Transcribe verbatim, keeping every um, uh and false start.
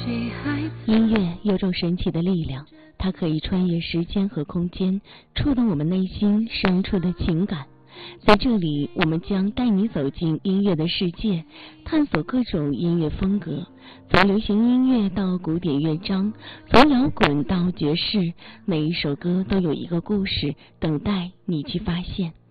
音乐有种神奇的力量，它可以穿越时间和空间，触动我们内心深处的情感。在这里，我们将带你走进音乐的世界，探索各种音乐风格，从流行音乐到古典乐章，从摇滚到爵士，每一首歌都有一个故事等待你去发现。